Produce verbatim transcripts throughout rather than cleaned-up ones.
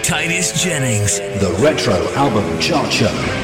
Titus Jennings. The Retro Album Chart Show.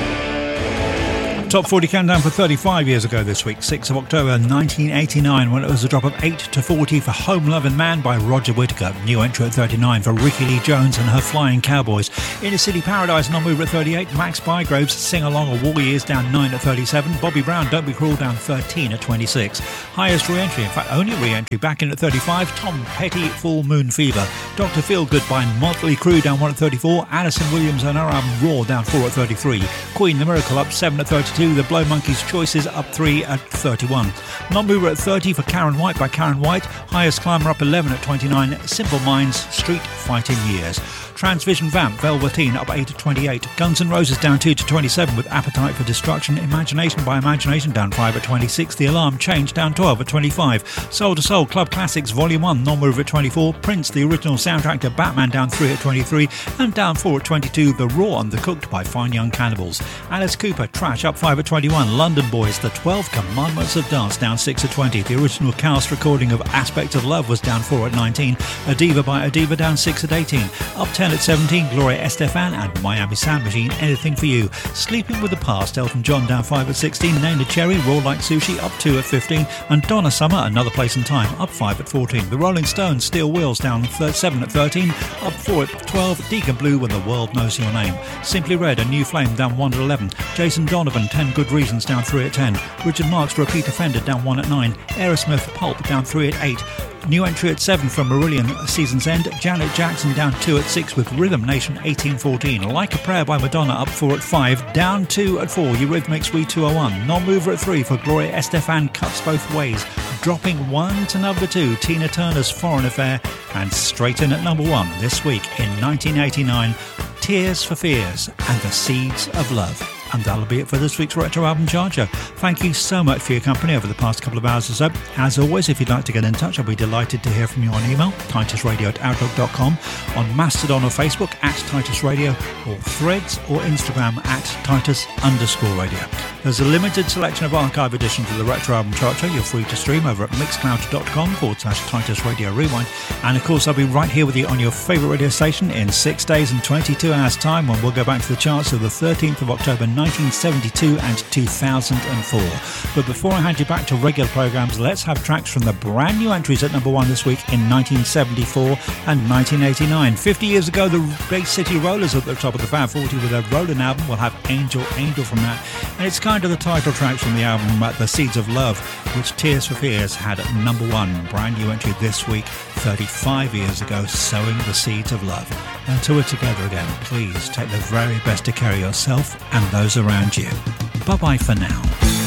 Top forty countdown for thirty-five years ago this week, sixth of October nineteen eighty-nine, when it was a drop of eight to forty for Home Lovin' Man by Roger Whittaker. New entry at thirty-nine for Ricky Lee Jones and her Flying Cowboys. Inner City Paradise non-mover at thirty-eight. Max Bygraves Sing Along a War Years down nine at thirty-seven. Bobby Brown Don't Be Cruel down thirteen at twenty-six. Highest re-entry, in fact only re-entry, back in at thirty-five. Tom Petty Full Moon Fever. Doctor Feelgood by Motley Crue down one at thirty-four. Alison Williams and her album Raw down four at thirty-three. Queen The Miracle up seven at thirty-two. The Blow Monkeys Choices up three at thirty-one. Non-mover at thirty for Karen White by Karen White. Highest climber up eleven at twenty-nine. Simple Minds Street Fighting Years. Transvision Vamp Velveteen up eight at twenty-eight. Guns N' Roses down two to twenty-seven with Appetite for Destruction. Imagination by Imagination down five at twenty-six. The Alarm Change down twelve at twenty-five. Soul to Soul Club Classics Volume one non-mover at twenty-four. Prince the original soundtrack to Batman down three at twenty-three. And down four at twenty-two. The Raw and the Cooked by Fine Young Cannibals. Alice Cooper Trash up five at twenty-one. London Boys The twelve Commandments of Dance down six at twenty. The original cast recording of Aspect of Love was down four at nineteen. A Diva by A Diva down six at eighteen. Up ten at seventeen. Gloria Estefan and Miami Sound Machine Anything for You. Sleeping with the Past Elton John down five at sixteen. Nana Cherry Raw Like Sushi up two at fifteen. And Donna Summer Another Place and Time up five at fourteen. The Rolling Stones Steel Wheels down seven at thirteen. Up four at twelve. Deacon Blue When the World Knows Your Name. Simply Red A New Flame down one at eleven. Jason Donovan ten Good Reasons down three at ten. Richard Marx Repeat Offender down one at nine. Aerosmith Pulp down three at eight. New entry at seven from Marillion Season's End. Janet Jackson down two at six with Rhythm Nation eighteen fourteen. Like a Prayer by Madonna up four at five. Down two at four, Eurythmics We two oh one. Non-mover at three for Gloria Estefan Cuts Both Ways. Dropping one to number two, Tina Turner's Foreign Affair. And straight in at number one this week in nineteen eighty-nine, Tears for Fears and the Seeds of Love. And that'll be it for this week's Retro Album Chart Show. Thank you so much for your company over the past couple of hours or so. As always, if you'd like to get in touch, I'll be delighted to hear from you on email, titus radio at outlook dot com, on Mastodon or Facebook at Titus Radio, or Threads or Instagram at Titus underscore radio. There's a limited selection of archive editions of the Retro Album Chart Show. You're free to stream over at mixcloud.com forward slash Titus Radio Rewind. And of course, I'll be right here with you on your favourite radio station in six days and twenty-two hours time, when we'll go back to the charts of the thirteenth of October nineteen seventy-two and two thousand four. But before I hand you back to regular programmes, let's have tracks from the brand new entries at number one this week in nineteen seventy-four and nineteen eighty-nine. fifty years ago, the Bay City Rollers at the top of the Fab forty with their Rollin' album. We'll have Angel, Angel from that. And it's kind of the title tracks from the album uh, The Seeds of Love, which Tears for Fears had at number one. Brand new entry this week, thirty-five years ago, Sowing the Seeds of Love. Until we're together again, please take the very best to care of yourself and those around you. Bye-bye for now.